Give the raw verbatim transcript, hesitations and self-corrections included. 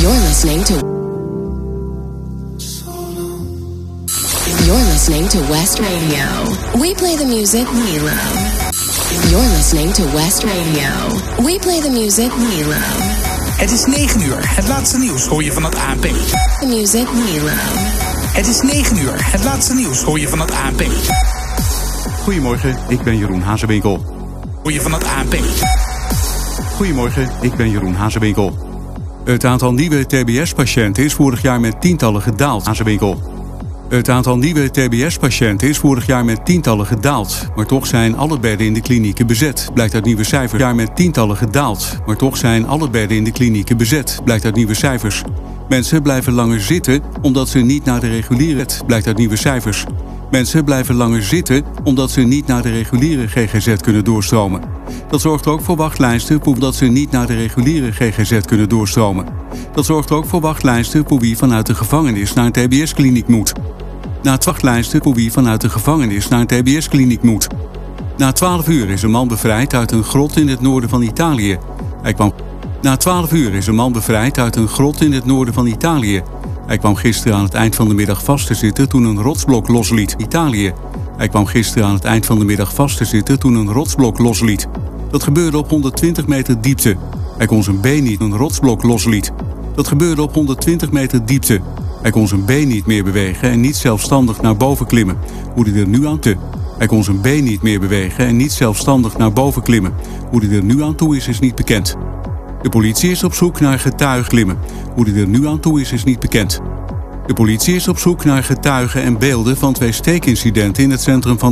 You're listening to You're listening to West Radio. We play the music we love. You're listening to West Radio. We play the music we love. Het is negen uur. Het laatste nieuws hoor je van het A N P. The music we love. Het is negen uur. Het laatste nieuws hoor je van het A N P. Goedemorgen, ik ben Jeroen Hazewinkel. Hoor je van het A N P. Goedemorgen, ik ben Jeroen Hazewinkel. Het aantal nieuwe T B S-patiënten is vorig jaar met tientallen gedaald. Hazewinkel. Het aantal nieuwe T B S-patiënten is vorig jaar met tientallen gedaald. Maar toch zijn alle bedden in de klinieken bezet, blijkt uit nieuwe cijfers. Vorig jaar met tientallen gedaald. Maar toch zijn alle bedden in de klinieken bezet, blijkt uit nieuwe cijfers. Mensen blijven langer zitten omdat ze niet naar de reguliere... blijkt uit nieuwe cijfers. Mensen blijven langer zitten omdat ze niet naar de reguliere G G Z kunnen doorstromen. Dat zorgt ook voor wachtlijsten omdat ze niet naar de reguliere G G Z kunnen doorstromen. Dat zorgt ook voor wachtlijsten voor wie vanuit de gevangenis naar een T B S-kliniek moet. Na het wachtlijsten voor wie vanuit de gevangenis naar een T B S-kliniek moet. Na twaalf uur is een man bevrijd uit een grot in het noorden van Italië. Hij kwam... Na twaalf uur is een man bevrijd uit een grot in het noorden van Italië. Hij kwam gisteren aan het eind van de middag vast te zitten toen een rotsblok losliet. Italië. Hij kwam gisteren aan het eind van de middag vast te zitten toen een rotsblok losliet. Dat gebeurde op honderdtwintig meter diepte. Hij kon zijn been niet een rotsblok losliet. Dat gebeurde op honderdtwintig meter diepte. Hij kon zijn been niet meer bewegen en niet zelfstandig naar boven klimmen. Hoe hij er nu aan te. Hij kon zijn been niet meer bewegen en niet zelfstandig naar boven klimmen. Hoe hij er nu aan toe is, is niet bekend. De politie is op zoek naar getuigen. Hoe hij er nu aan toe is, is niet bekend. De politie is op zoek naar getuigen en beelden van twee steekincidenten in het centrum van